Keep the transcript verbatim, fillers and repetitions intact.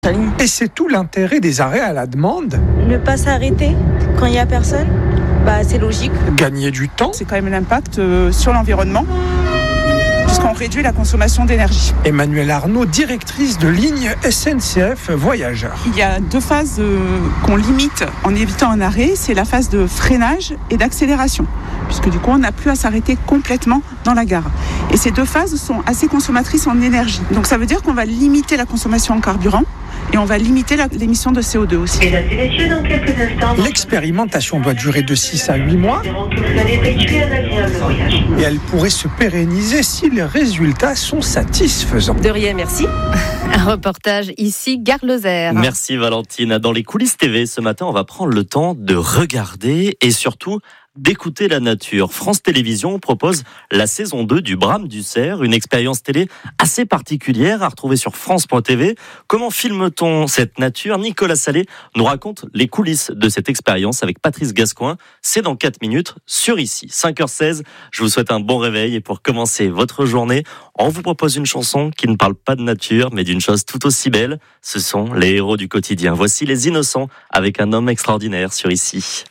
Et c'est tout l'intérêt des arrêts à la demande. Ne pas s'arrêter quand il n'y a personne, bah, c'est logique. Gagner du temps. C'est quand même l'impact euh, sur l'environnement, puisqu'on réduit la consommation d'énergie. Emmanuelle Arnaud, directrice de ligne S N C F Voyageurs. Il y a deux phases euh, qu'on limite en évitant un arrêt, c'est la phase de freinage et d'accélération, puisque du coup on n'a plus à s'arrêter complètement dans la gare. Et ces deux phases sont assez consommatrices en énergie. Donc ça veut dire qu'on va limiter la consommation en carburant et on va limiter la, l'émission de C O deux aussi. Mesdames et messieurs, dans quelques instants... L'expérimentation doit durer de six à huit mois. Vous allez effectuer un agréable voyage. Et elle pourrait se pérenniser si les résultats sont satisfaisants. De rien, merci. Un reportage ici, Gare Lozère. Merci Valentine. Dans les coulisses T V, ce matin, on va prendre le temps de regarder et surtout d'écouter la nature. France Télévisions propose la saison deux du Brame du Cerf, une expérience télé assez particulière à retrouver sur France point T V. Comment filme-t-on cette nature ? Nicolas Salé nous raconte les coulisses de cette expérience avec Patrice Gascoin. C'est dans quatre minutes sur ici. cinq heures seize, je vous souhaite un bon réveil et pour commencer votre journée, on vous propose une chanson qui ne parle pas de nature mais d'une chose tout aussi belle. Ce sont les héros du quotidien. Voici Les Innocents avec Un homme extraordinaire sur ici.